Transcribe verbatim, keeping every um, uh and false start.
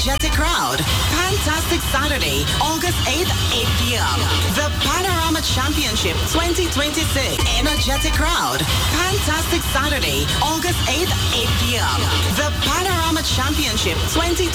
energetic crowd. Fantastic Saturday, August eighth, eight p.m. The Panorama Championship twenty twenty-six. Energetic crowd. Fantastic Saturday, August eighth, eight p.m. The Panorama Championship twenty